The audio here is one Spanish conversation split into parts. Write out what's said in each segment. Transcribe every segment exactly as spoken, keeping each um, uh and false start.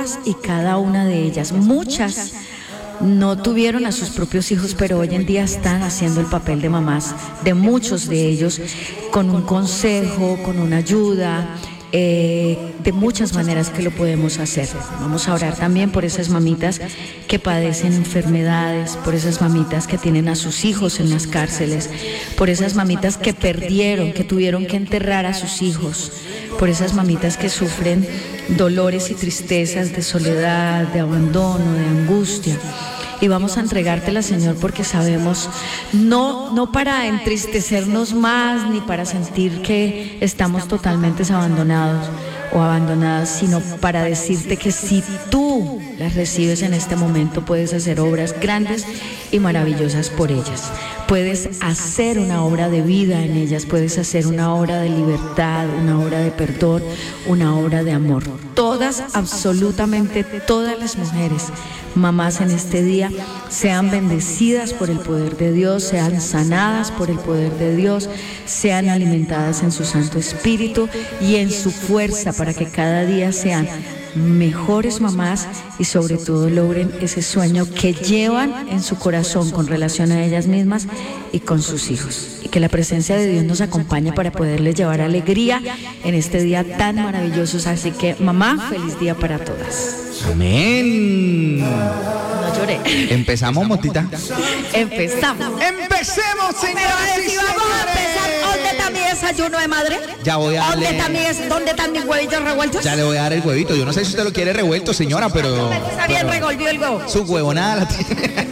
todas y cada una de ellas. Muchas no tuvieron a sus propios hijos, pero hoy en día están haciendo el papel de mamás de muchos de ellos, con un consejo, con una ayuda, eh, de muchas maneras que lo podemos hacer. Vamos a orar también por esas mamitas que padecen enfermedades, por esas mamitas que tienen a sus hijos en las cárceles, por esas mamitas que perdieron, que tuvieron que enterrar a sus hijos, por esas mamitas que sufren dolores y tristezas de soledad, de abandono, de angustia. Y vamos a entregártela, Señor, porque sabemos, no, no para entristecernos más, ni para sentir que estamos totalmente abandonados o abandonadas, sino para decirte que si tú las recibes en este momento, puedes hacer obras grandes y maravillosas por ellas. Puedes hacer una obra de vida en ellas, puedes hacer una obra de libertad, una obra de perdón, una obra de amor. Todas, absolutamente todas las mujeres, mamás en este día, sean bendecidas por el poder de Dios, sean sanadas por el poder de Dios, sean alimentadas en su Santo Espíritu y en su fuerza, para que cada día sean mejores mamás y sobre todo logren ese sueño que llevan en su corazón con relación a ellas mismas y con sus hijos. Y que la presencia de Dios nos acompañe para poderles llevar alegría en este día tan maravilloso. Así que, mamá, feliz día para todas. Amén. No lloré. ¿Empezamos, Motita? Empezamos. ¡Empecemos, señores! Pero si vamos a empezar, ¿dónde está mi desayuno de madre? Ya voy a darle... ¿Dónde está mi, ¿Dónde están mis huevitos revueltos? Ya le voy a dar el huevito. Yo no sé si usted lo quiere revuelto, señora, pero... Está bien revolvió el huevo. Su huevonada la tiene.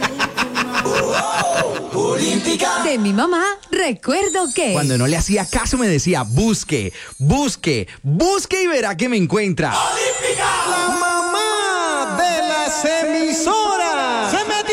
De mi mamá, recuerdo que... Cuando no le hacía caso me decía, busque, busque, busque y verá que me encuentra. ¡Olímpica! La mamá de las emisoras. Se metió